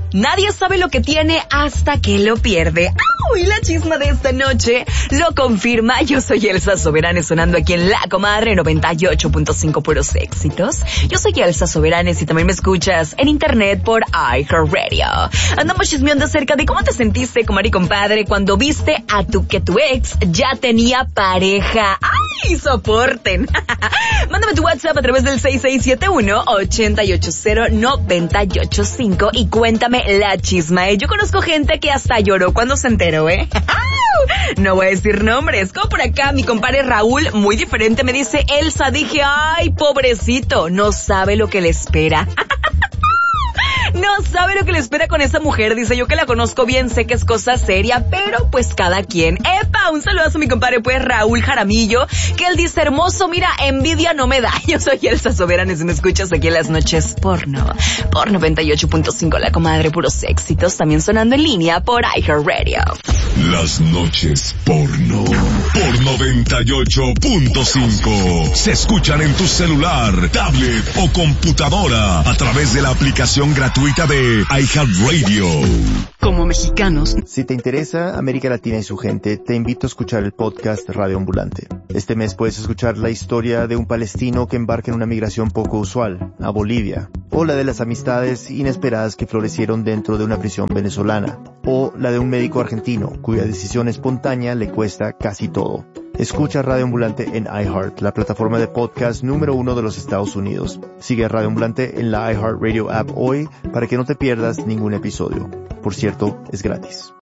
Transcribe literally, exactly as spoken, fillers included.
Nadie sabe lo que tiene hasta que lo pierde. ¡Au! Y la chisma de esta noche lo confirma. Yo soy Elsa Soberanes, sonando aquí en La Comadre noventa y ocho punto cinco, puros éxitos. Yo soy Elsa Soberanes y también me escuchas en internet por iHeartRadio. Andamos chismeando acerca de cómo te sentiste, comadre y compadre, cuando viste a tu que tu ex ya tenía pareja. ¡Ay, soporten! Mándame tu WhatsApp a través del seis seis siete uno, ocho ocho cero, nueve ocho cinco y cuéntame la chisma. Yo conozco gente que hasta lloró cuando se enteró, ¿eh? No voy a decir nombres. Como por acá mi compadre Raúl, muy diferente, me dice: Elsa, dije, ay, pobrecito, no sabe lo que le espera. No sabe lo que le espera con esa mujer. Dice: yo que la conozco bien, sé que es cosa seria, pero pues cada quien. ¡Epa! Un saludazo a mi compadre, pues, Raúl Jaramillo, que él dice: hermoso, mira, envidia no me da. Yo soy Elsa Soberanes y me escuchas aquí en las noches porno. Por noventa y ocho punto cinco, La Comadre, puros éxitos. También sonando en línea por iHeartRadio. Las noches porno por noventa y ocho punto cinco. Se escuchan en tu celular, tablet o computadora a través de la aplicación gratuita de iHeartRadio. Como mexicanos. Si te interesa América Latina y su gente, te invito a escuchar el podcast Radio Ambulante. Este mes puedes escuchar la historia de un palestino que embarca en una migración poco usual, a Bolivia, o la de las amistades inesperadas que florecieron dentro de una prisión venezolana, o la de un médico argentino cuya decisión espontánea le cuesta casi todo. Escucha Radio Ambulante en iHeart, la plataforma de podcast número uno de los Estados Unidos. Sigue Radio Ambulante en la iHeartRadio app hoy para que no te pierdas ningún episodio. Por cierto, es gratis.